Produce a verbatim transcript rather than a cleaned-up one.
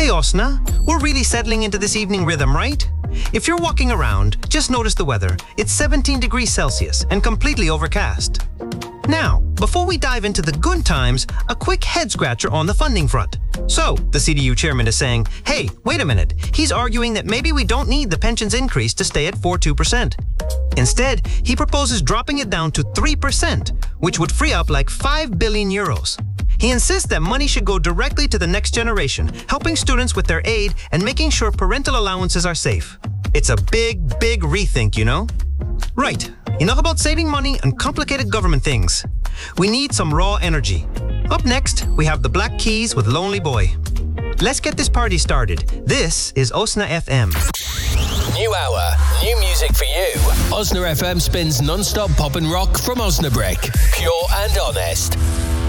Hey Osna, we're really settling into this evening rhythm, right? If you're walking around, just notice the weather. It's seventeen degrees Celsius and completely overcast. Now, before we dive into the good times, a quick head-scratcher on the funding front. So, the C D U chairman is saying, hey, wait a minute, he's arguing that maybe we don't need the pensions increase to stay at four point two percent. Instead, he proposes dropping it down to three percent, which would free up like five billion euros. He insists that money should go directly to the next generation, helping students with their aid and making sure parental allowances are safe. It's a big, big rethink, you know? Right, enough about saving money and complicated government things. We need some raw energy. Up next, we have the Black Keys with Lonely Boy. Let's get this party started. This is Osna F M. New hour, new music for you. Osna F M spins non-stop pop and rock from Osnabrück. Pure and honest.